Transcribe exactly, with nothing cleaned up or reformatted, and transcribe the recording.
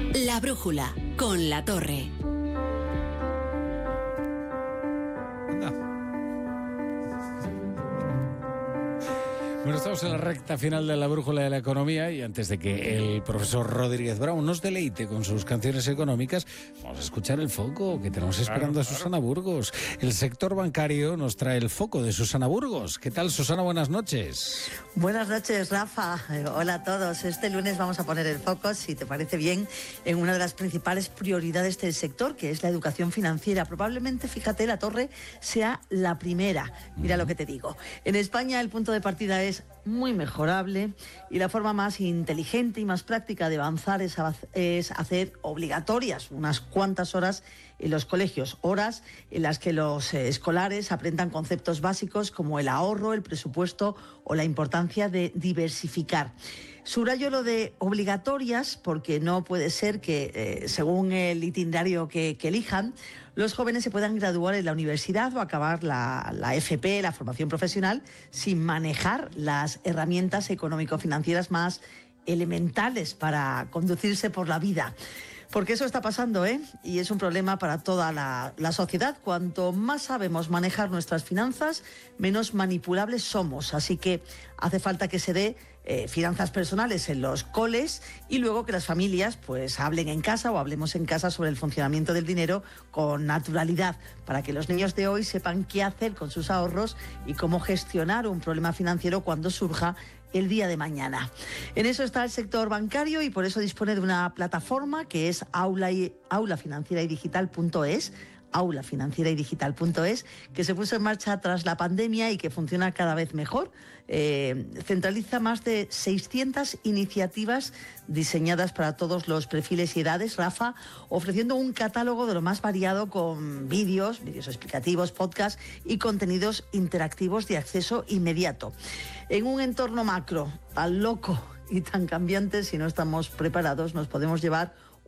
La Brújula, con La Torre. Bueno, estamos en la recta final de la Brújula de la Economía y antes de que el profesor Rodríguez Brown nos deleite con sus canciones económicas, vamos a escuchar el foco que tenemos esperando claro, a Susana claro. Burgos. El sector bancario nos trae el foco de Susana Burgos. ¿Qué tal, Susana? Buenas noches. Buenas noches, Rafa. Hola a todos. Este lunes vamos a poner el foco, si te parece bien, en una de las principales prioridades del sector, que es la educación financiera. Probablemente, fíjate, La Torre sea la primera. Mira lo que te digo. En España el punto de partida es muy mejorable y la forma más inteligente y más práctica de avanzar es, es hacer obligatorias unas cuantas horas en los colegios, horas en las que los eh, escolares aprendan conceptos básicos como el ahorro, el presupuesto o la importancia de diversificar. Subrayo lo de obligatorias porque no puede ser que, eh, según el itinerario que, que elijan, los jóvenes se puedan graduar en la universidad o acabar la, la F P, la formación profesional, sin manejar las herramientas económico-financieras más elementales para conducirse por la vida. Porque eso está pasando, ¿eh? Y es un problema para toda la, la sociedad. Cuanto más sabemos manejar nuestras finanzas, menos manipulables somos. Así que hace falta que se dé eh, finanzas personales en los coles y luego que las familias pues hablen en casa o hablemos en casa sobre el funcionamiento del dinero con naturalidad, para que los niños de hoy sepan qué hacer con sus ahorros y cómo gestionar un problema financiero cuando surja el día de mañana. En eso está el sector bancario y por eso dispone de una plataforma que es aula, y, aula financiera y digital punto es, aula financiera y digital punto es, que se puso en marcha tras la pandemia y que funciona cada vez mejor. Eh, centraliza más de seiscientas iniciativas diseñadas para todos los perfiles y edades, Rafa, ofreciendo un catálogo de lo más variado con vídeos, vídeos explicativos, podcasts y contenidos interactivos de acceso inmediato. En un entorno macro tan loco y tan cambiante, si no estamos preparados, nos podemos llevar